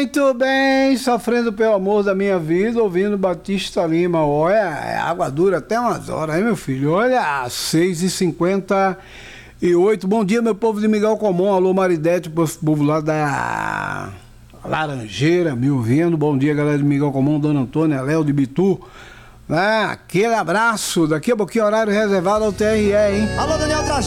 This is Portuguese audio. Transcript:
Muito bem, sofrendo pelo amor da minha vida, ouvindo Batista Lima. Olha, é água dura até umas horas, hein, meu filho? Olha, 6h58. Bom dia, meu povo de Miguel Comum. Alô, Maridete, povo lá da Laranjeira, me ouvindo. Bom dia, galera de Miguel Comum, Dona Antônia, Léo de Bitu. Aquele abraço. Daqui a pouquinho, horário reservado ao TRE, hein? Alô, Daniel